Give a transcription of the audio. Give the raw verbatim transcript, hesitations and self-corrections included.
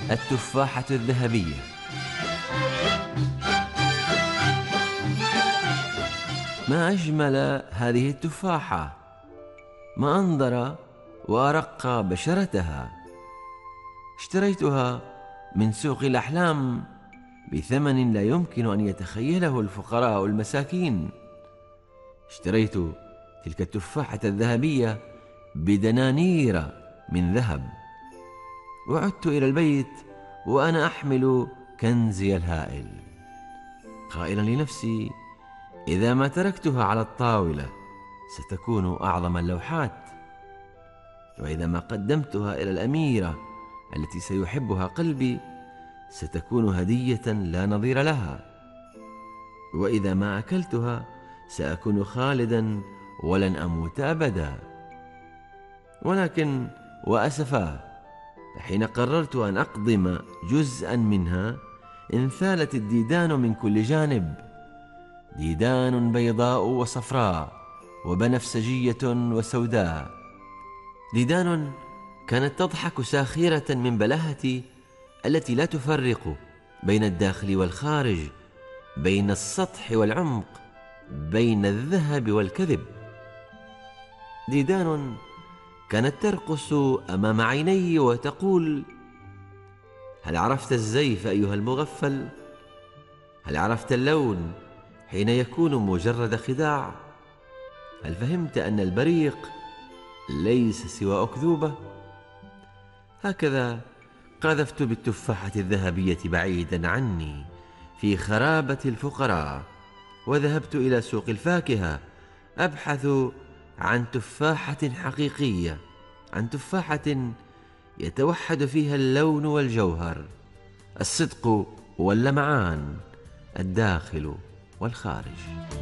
التفاحة الذهبية. ما أجمل هذه التفاحة، ما أنظر وأرق بشرتها. اشتريتها من سوق الأحلام بثمن لا يمكن أن يتخيله الفقراء المساكين. اشتريت تلك التفاحة الذهبية بدنانير من ذهب، وعدت إلى البيت وأنا أحمل كنزي الهائل، قائلا لنفسي: إذا ما تركتها على الطاولة ستكون أعظم اللوحات، وإذا ما قدمتها إلى الأميرة التي سيحبها قلبي ستكون هدية لا نظير لها، وإذا ما أكلتها سأكون خالدا ولن أموت أبدا. ولكن وأسفاه، حين قررت أن أقضم جزءا منها انثالت الديدان من كل جانب، ديدان بيضاء وصفراء وبنفسجية وسوداء، ديدان كانت تضحك ساخرة من بلهتي التي لا تفرق بين الداخل والخارج، بين السطح والعمق، بين الذهب والكذب. ديدان كانت ترقص أمام عيني وتقول: هل عرفت الزيف أيها المغفل؟ هل عرفت اللون حين يكون مجرد خداع؟ هل فهمت أن البريق ليس سوى أكذوبة؟ هكذا قذفت بالتفاحة الذهبية بعيدا عني في خرابة الفقراء، وذهبت إلى سوق الفاكهة أبحث عن تفاحة حقيقية، عن تفاحة يتوحد فيها اللون والجوهر، الصدق واللمعان، الداخل والخارج.